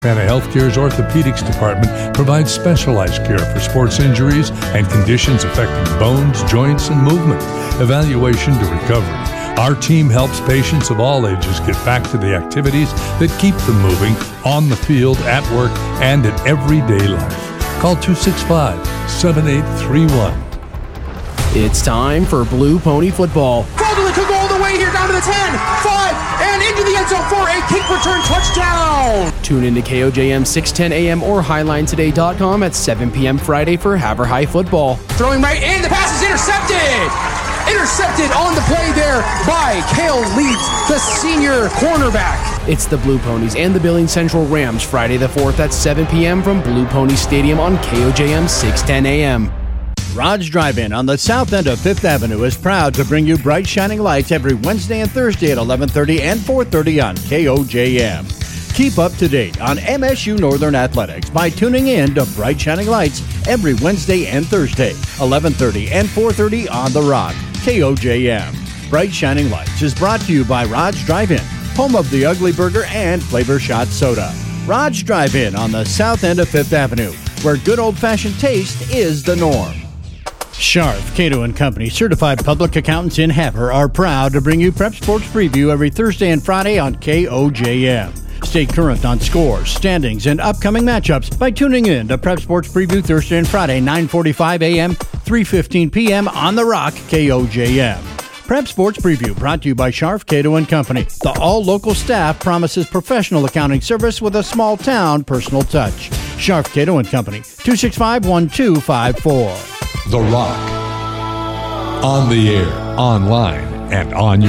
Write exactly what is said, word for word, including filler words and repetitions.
Humana Healthcare's Orthopedics Department provides specialized care for sports injuries and conditions affecting bones, joints, and movement. Evaluation to recovery. Our team helps patients of all ages get back to the activities that keep them moving on the field, at work, and in everyday life. Call two six five, seven eight three one. It's time for Blue Pony Football. Calderwood could go all the way here, down to the ten, five, and into the end zone for a kick return touchdown. Tune into K O J M six ten A M or highline today dot com at seven p.m. Friday for Havre High football. Throwing right in, the pass is intercepted. Intercepted on the play there by Cale Leeds, the senior cornerback. It's the Blue Ponies and the Billings Central Rams Friday the fourth at seven p.m. from Blue Pony Stadium on K O J M six ten A M. Rod's Drive-In on the south end of Fifth Avenue is proud to bring you bright shining lights every Wednesday and Thursday at eleven thirty and four thirty on K O J M. Keep up to date on M S U Northern Athletics by tuning in to Bright Shining Lights every Wednesday and Thursday, eleven thirty and four thirty on The Rock, K O J M. Bright Shining Lights is brought to you by Rod's Drive-In, home of the Ugly Burger and Flavor Shot Soda. Rod's Drive-In on the south end of Fifth Avenue, where good old-fashioned taste is the norm. Scharf, Cato and Company, certified public accountants in Havre, are proud to bring you Prep Sports Preview every Thursday and Friday on K O J M. Stay current on scores, standings, and upcoming matchups by tuning in to Prep Sports Preview Thursday and Friday, nine forty-five a.m., three fifteen p.m. on The Rock, K O J M. Prep Sports Preview brought to you by Scharf, Cato and Company. The all-local staff promises professional accounting service with a small-town personal touch. Scharf, Cato and Company, two six five, one two five four. The Rock. On the air, online, and on your